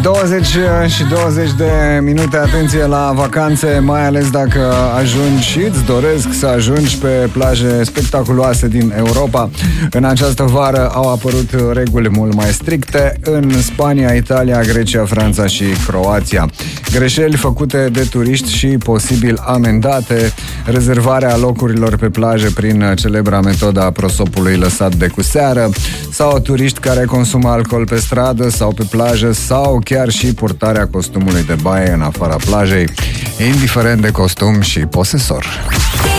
20 și 20 de minute, atenție la vacanțe, mai ales dacă ajungi și îți doresc să ajungi pe plaje spectaculoase din Europa. În această vară au apărut reguli mult mai stricte în Spania, Italia, Grecia, Franța și Croația. Greșeli făcute de turiști și posibil amendate, rezervarea locurilor pe plaje prin celebra metoda prosopului lăsat de cu seară, sau turiști care consumă alcool pe stradă sau pe plajă, sau chiar și purtarea costumului de baie în afara plajei, indiferent de costum și posesor.